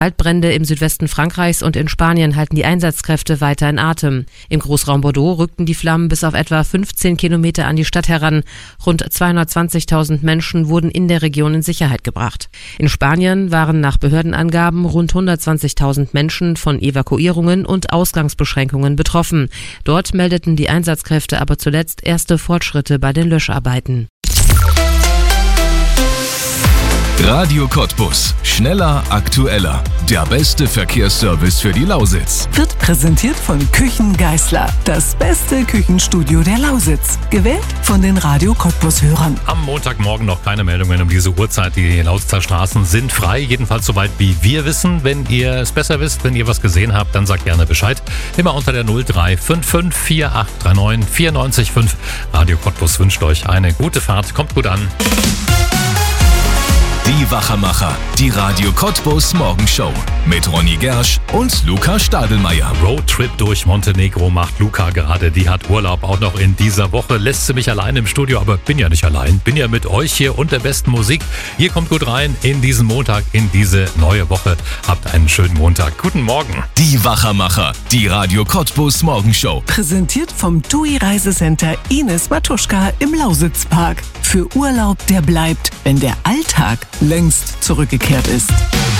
Waldbrände im Südwesten Frankreichs und in Spanien halten die Einsatzkräfte weiter in Atem. Im Großraum Bordeaux rückten die Flammen bis auf etwa 15 Kilometer an die Stadt heran. Rund 220.000 Menschen wurden in der Region in Sicherheit gebracht. In Spanien waren nach Behördenangaben rund 120.000 Menschen von Evakuierungen und Ausgangsbeschränkungen betroffen. Dort meldeten die Einsatzkräfte aber zuletzt erste Fortschritte bei den Löscharbeiten. Radio Cottbus. Schneller, aktueller. Der beste Verkehrsservice für die Lausitz. Wird präsentiert von Küchen Geisler. Das beste Küchenstudio der Lausitz. Gewählt von den Radio Cottbus-Hörern. Am Montagmorgen noch keine Meldungen um diese Uhrzeit. Die Lausitzer Straßen sind frei. Jedenfalls soweit wie wir wissen. Wenn ihr es besser wisst, wenn ihr was gesehen habt, dann sagt gerne Bescheid. Immer unter der 0355 4839 94,5. Radio Cottbus wünscht euch eine gute Fahrt. Kommt gut an. Die Wachermacher, die Radio Cottbus Morgenshow mit Ronny Gersch und Luca Stadelmeier. Roadtrip durch Montenegro macht Luca gerade. Die hat Urlaub auch noch in dieser Woche. Lässt sie mich allein im Studio, aber bin ja nicht allein. Bin ja mit euch hier und der besten Musik. Ihr kommt gut rein in diesen Montag, in diese neue Woche. Habt einen schönen Montag. Guten Morgen. Die Wachermacher, die Radio Cottbus Morgenshow. Präsentiert vom TUI Reisecenter Ines Matuschka im Lausitzpark. Für Urlaub, der bleibt, wenn der Alltag längst zurückgekehrt ist.